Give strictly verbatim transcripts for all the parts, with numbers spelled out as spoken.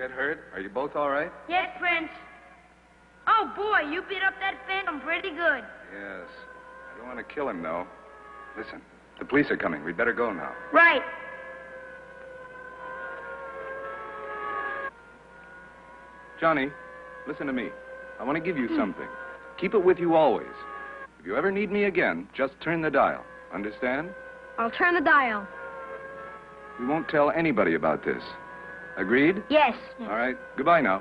get hurt? Are you both all right? Yes, Prince. Oh, boy, you beat up that phantom pretty good. Yes. I don't want to kill him, though. Listen, the police are coming. We'd better go now. Right. Johnny, listen to me. I want to give you something. Keep it with you always. If you ever need me again, just turn the dial. Understand? I'll turn the dial. We won't tell anybody about this. Agreed? Yes. All right. Goodbye now.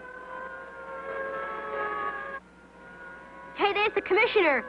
Hey, there's the commissioner.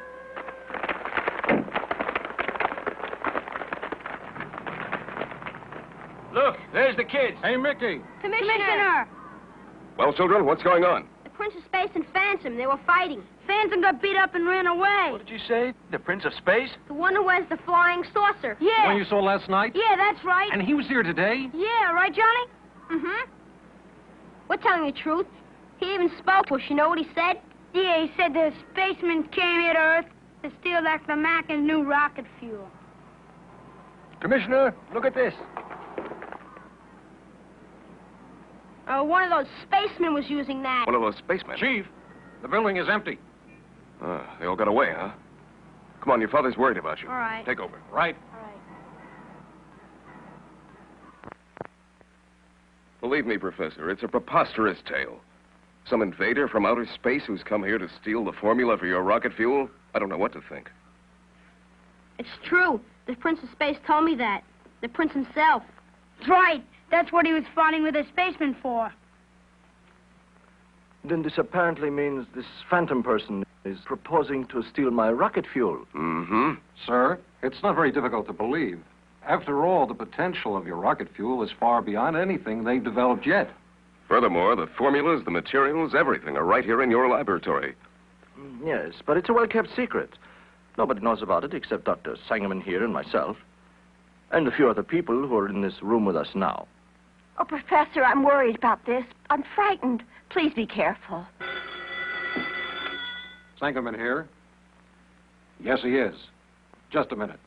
Look, there's the kids. Hey, Mickey. Commissioner. Commissioner. Well, children, what's going on? The Prince of Space and Phantom, they were fighting. Phantom got beat up and ran away. What did you say? The Prince of Space? The one who has the flying saucer. The Yeah. one you saw last night? Yeah, that's right. And he was here today? Yeah, right, Johnny? Mm-hmm. We're telling the truth. He even spoke to us. You know what he said? Yeah, he said the spacemen came here to Earth to steal Doctor Mackin's new rocket fuel. Commissioner, look at this. Uh, one of those spacemen was using that. One of those spacemen. Chief, the building is empty. Uh, they all got away, huh? Come on, your father's worried about you. All right. Take over. Right. All right. Believe me, Professor, it's a preposterous tale. Some invader from outer space who's come here to steal the formula for your rocket fuel? I don't know what to think. It's true. The Prince of Space told me that. The Prince himself. That's right. That's what he was fighting with the spacemen for. Then this apparently means this phantom person is proposing to steal my rocket fuel. Mm-hmm. Sir, it's not very difficult to believe. After all, the potential of your rocket fuel is far beyond anything they've developed yet. Furthermore, the formulas, the materials, everything are right here in your laboratory. Yes, but it's a well-kept secret. Nobody knows about it except Doctor Sangerman here and myself. And a few other people who are in this room with us now. Oh, Professor, I'm worried about this. I'm frightened. Please be careful. Sangerman here? Yes, he is. Just a minute.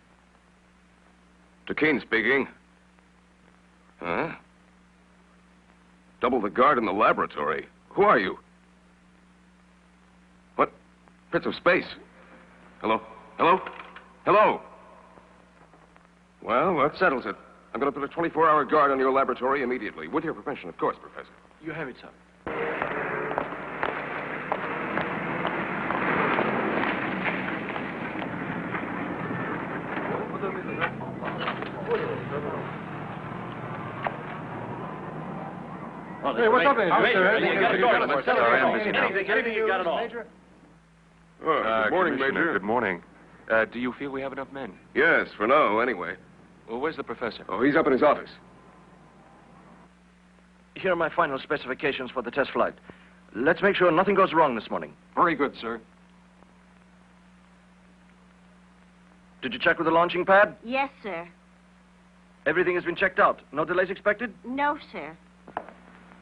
Takane speaking. Huh? Double the guard in the laboratory. Who are you? What? Prince of Space? Hello? Hello? Hello? Well, that settles it. I'm going to put a twenty-four hour guard on your laboratory immediately. With your permission, of course, Professor. You have it, sir. Hey, what's up, Major? Major, Anything you got it going. Let's tell Sorry, it. I'm busy now. Anything, anything, you got it all. Major? Oh, good morning, Major. Good morning. Uh, do you feel we have enough men? Yes, for now, anyway. Well, where's the professor? Oh, he's up in his office. Here are my final specifications for the test flight. Let's make sure nothing goes wrong this morning. Very good, sir. Did you check with the launching pad? Yes, sir. Everything has been checked out. No delays expected? No, sir.